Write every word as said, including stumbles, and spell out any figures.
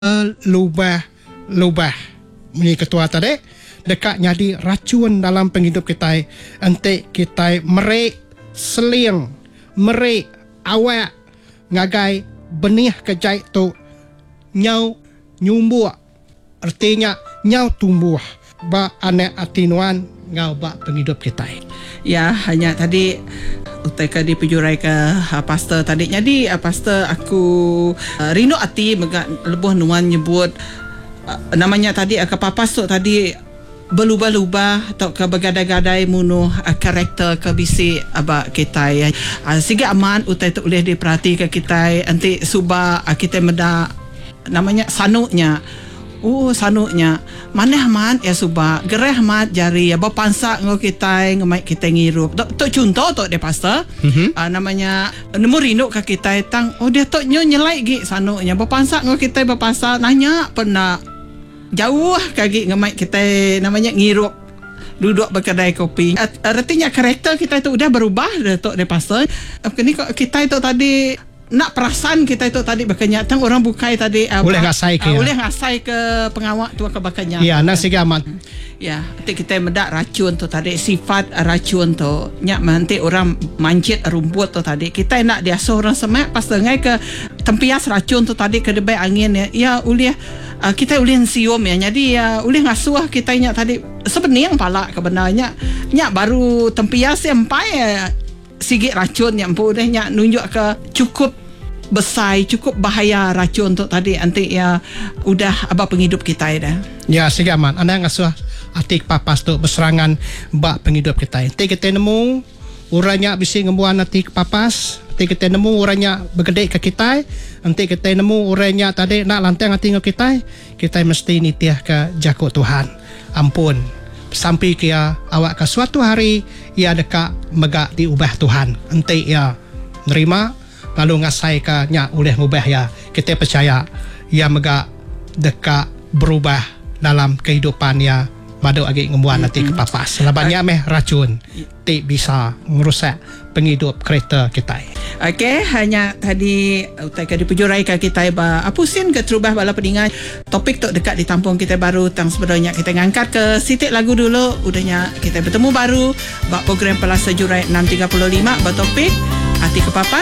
lubah-lubah ni ketua tadi dekat jadi racun dalam penghidup kita. Entik kita merik seling, merik awak ngagai benih kejai tu nyau nyumbuh, artinya nyau tumbuh ba anak atinuan ngau ba penghidup kita. Ya, hanya tadi utai di pejurai ke uh, pastor tadi. Jadi uh, pastor aku uh, rindu hati megak lebuh nuan nyebut uh, namanya tadi uh, kepapas tu tadi berubah-ubah atau ke bergadai-gadai munuh uh, karakter ke bisi aba kita ya. Uh, Siga aman utai tu boleh diperhati ke kita nanti suba uh, kita meda namanya sanuknya. Oh sanuknya mana amat ya suba gereh amat jari ya bapansa ngo kita ngemai kita ngirup tok contoh tok de pastor mm-hmm. uh, namanya nemu rindu ka kita tang oh dia tok nyo nyelai gi sanuknya bapansa ngo kita bapasa nanya pernah jauh kagi ngemai kita namanya ngirup duduk berkedai kopi. Artinya karakter kita itu udah berubah tok de pastor. Ini kok kita itu tadi nak perasaan kita itu tadi bakanya tang orang bukai tadi uh, boleh ngasai ke uh, ya? Boleh ngasai ke pengawak tu ke bakanya ya nasi gamat ya nanti kita medak racun tu tadi sifat racun tu nyak nanti orang mancit rumput tu tadi kita nak dia seorang semak pas dengai ke tempias racun tu tadi ke debai angin ya ya ulih uh, kita ulih sium ya jadi ya ulih ngasuh kita nyak tadi sebenarnya pala kebenarnya nyak baru tempias sampai ya, sigit racun yang pun dah nyak nunjuk ke cukup besar, cukup bahaya racun tu tadi nanti ya udah apa penghidup kita dah. Ya siga aman. Anda ngasuh atik papas tu berserangan bak penghidup kita. Nanti kita nemu uranya bisi ngembuan atik papas. Nanti kita nemu uranya bergedek ke kita. Nanti kita nemu uranya tadi nak lantang hati kita. Kita mesti nitiah ke jakut Tuhan. Ampun. Sampai kia awak ke suatu hari ia dekat megak diubah Tuhan. Nanti ia nerima lalu ngasai ke nya oleh ngubah ya. Kita percaya ia megak dekat berubah dalam kehidupan ya badu agi ngembuan nanti ke papas. Labannya meh racun ti bisa merusak penghidup kereta kita. Okey, hanya tadi utai ka dipujurai ka kita ba apusin ke terubah bala peningan topik tu dekat di tampung kita baru tang sebenarnya kita ngangkat ke sitik lagu dulu udahnya kita bertemu baru ba program Pelas Sejurai enam tiga lima ba topik hati ke papas.